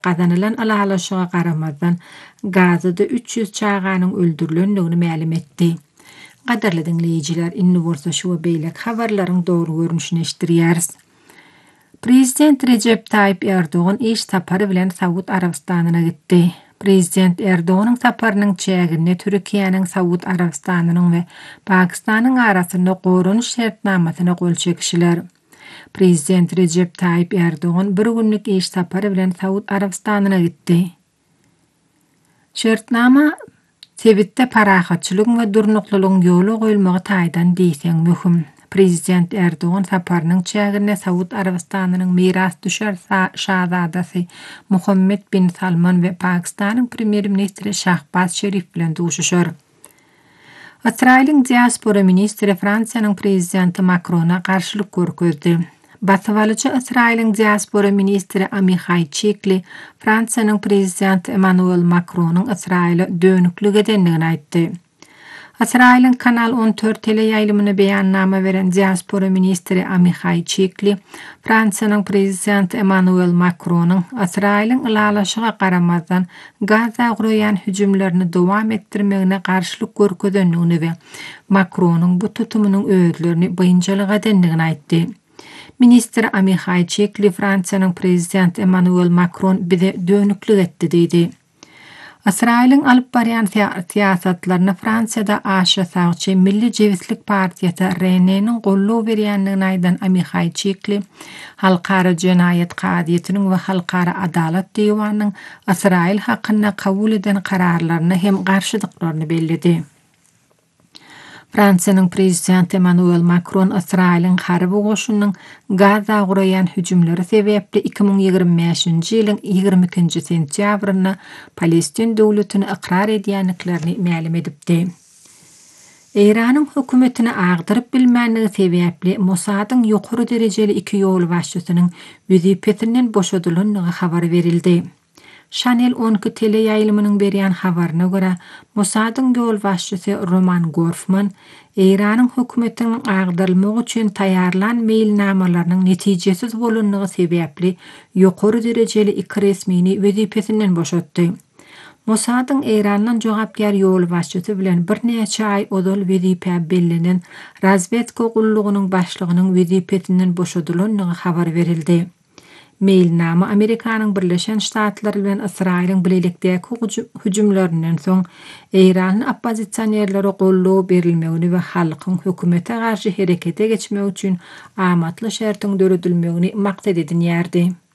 Qazanılan alahalaşyga garamazdan Gazada 300 çağanyň öldürilendigini ma'lum etdi. Gadarly dinleyijiler, inni bolsa şu we beýlek habarlaryň dogry görnüşini eşdirýäris. Prezident Recep Tayyip Erdoğan iş tapary bilen Saud Arabistanyna gitdi. Prezident Erdoğanyň taparynyň çägini Türkiýanyň Saud Arabistanynyň we Pakistanyň arasynda gorunuş şertnamasyna gol çekişiler. Prezident Recep Tayyip Erdoğan bir günlük iş tapary bilen Saud Arabistanyna gitdi. Şertnama sebitde parahatçylygyň we durnuklygyň ýoly goýulmagy taýdan diýseň möhüm. Prezident Erdoğan saparynyň çägine Saud Arabistanynyň miras düşer şahzadasy Muhammed bin Salman we Pakistanyň premier ministri Shahbaz Sharif bilen duşuşar. Israýlyň diaspora ministri Fransiýanyň prezidenti Macrona garşylyk görkezdi. Batywalyjy Israýlyň diaspora ministri Amichai Chikli Fransiýanyň prezidenti Emmanuel Macronyň Israýla dönüklik edendigini aýtdy. Israýlyň Kanal 14 teleýaýlymyna beýannama beren diaspora ministri Amichai Chikli Fransiýanyň prezidenti Emmanuel Macronyň Israýlyň ilalaşyga garamazdan Gaza guraýan hüjümlerini dowam etdirmegine garşylyk görkezendigini we Macronyň bu tutumynyň öýdlerini bynjalyk edendigini aýtdy. Minister Amichai Chikli Fransiýanyň prezidenti Emmanuel Macron bize dönüklik etdi diýdi. Israýlyň alyp barýan siýasatlaryny Fransiyada aşa-sagçy Milli Jewitlik Partiýasy RN-niň gollaw berýändigini aýdan Amichai Chikli Halkara Jenaýat Gadyetiniň we Halkara Adalet Diýwanynyň Israýl hakynda kabul eden kararlaryny hem garşydyklaryny bellidi. Fransiýanyň prezidenti Emmanuel Macron Israýlyň harby goşunynyň Gaza guraýan hüjümleri sebäpli 2025-nji ýylyň 22-nji sentýabryna Palestin döwletini ikrar edýänliklerini ma'lum edipdi. Iranyň hökümetini agdyryp bilmänligi sebäpli Mossadyň ýokary derejeli iki ýol başçysynyň wezipetinden boşadylanlygy habar berildi. Chanel 12 teleýaýlymynyň berýän habaryna görä, Mossadyň ýol başçysy Roman Gorfman, Iranyň hökümetiniň agdyrylmagy üçin taýarlan mailnamalarynyň netijesiz bolanlygy sebäpli ýokary derejeli iki resmini wezipetinden boşatdy. Mossadyň Irandan jogapkar ýol başçysy bilen bir näçe aý odal wezipe bellenen razvedka gullugynyň başlygynyň wezipetinden boşadylanlygy habar berildi. Mailnama Amerikanyň Birleşen Ştatlary bilen Israýlyň bilelikdäki hüjümlerinden soň Iranyň oppozisionerlere gollaw berilmegini we halkyň hökümete garşy herekete geçmek üçin amatly şertiň döredilmegini maksat edinýärdi.